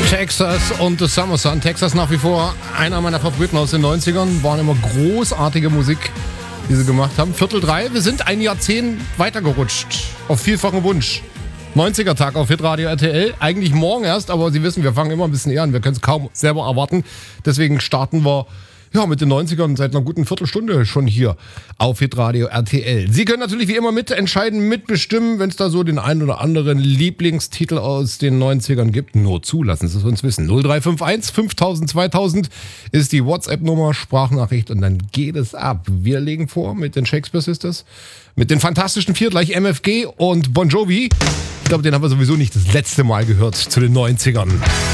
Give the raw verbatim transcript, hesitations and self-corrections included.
Texas und The Summer Sun. Texas nach wie vor einer meiner Favoriten aus den neunzigern. Waren immer großartige Musik, die sie gemacht haben. Viertel drei, wir sind ein Jahrzehnt weitergerutscht. Auf vielfachen Wunsch. neunziger-Tag auf Hitradio R T L. Eigentlich morgen erst, aber Sie wissen, wir fangen immer ein bisschen eher an. Wir können es kaum selber erwarten. Deswegen starten wir ja mit den neunzigern seit einer guten Viertelstunde schon hier auf Hitradio R T L. Sie können natürlich wie immer mitentscheiden, mitbestimmen, wenn es da so den einen oder anderen Lieblingstitel aus den neunzigern gibt. Nur zu, lassen Sie es uns wissen. null drei fünf eins fünftausend zweitausend ist die WhatsApp-Nummer, Sprachnachricht und dann geht es ab. Wir legen vor mit den Shakespeare Sisters, mit den Fantastischen Vier, gleich M F G und Bon Jovi. Ich glaube, den haben wir sowieso nicht das letzte Mal gehört zu den neunzigern.